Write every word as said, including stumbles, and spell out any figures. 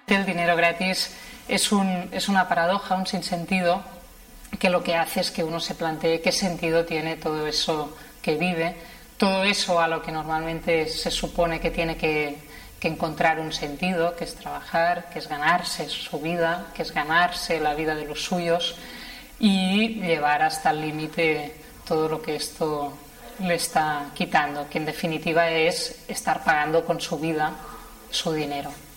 el dinero gratis es, un, es una paradoja, un sinsentido, que lo que hace es que uno se plantee qué sentido tiene todo eso que vive, todo eso a lo que normalmente se supone que tiene que, que encontrar un sentido, que es trabajar, que es ganarse su vida, que es ganarse la vida de los suyos, y llevar hasta el límite todo lo que esto le está quitando, que en definitiva es estar pagando con su vida su dinero.